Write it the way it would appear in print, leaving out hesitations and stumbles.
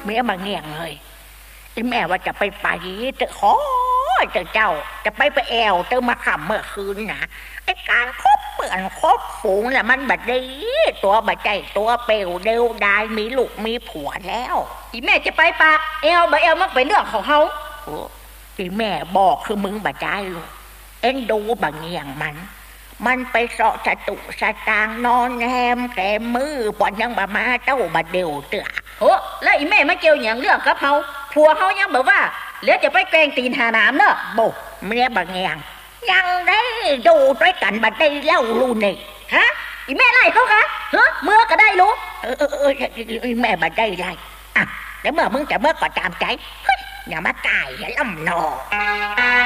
เมียมาเงี่ยงเลยไอ้แม่ว่าจะไปจะขอเจ้าจะไปแอวเติมมาขำเมื่อคืนนะไอ้การคบเปื่อนคบฝูงน่ะมันบัดดีตัวบัดใจตัวเปลวเดียวดายมีลูกมีผัวแล้วอีแม่จะไปปากแอวบ่แอวมันเป็นเรื่องของเฮาที่แม่บอกคือมึงบัดใจลูกเอ็นดูบังเงี่ยงมันไปเสาะสตุสตางนอนแฮมแกมือปอนยังบามาเต้าบัดเดียวเตือแล้วอีแม่มาเกี่ยวอย่างเรื่องกับเฮาผัวเฮายังบอกว่าแล้วจะไปแกงตีนหาน้ำเนอะบุเมียบังเงี่ยงยังได้ดูด้วยกันบัดได้เล่าลูนี่ฮะอีแม่ไล่เขาคะเมื่อก็ได้รู้แม่บัดได้ไล่อ่ะแล้วเมื่อมึงจะเมื่อก็ตามใจอย่ามาตายอย่าล่ำหนอ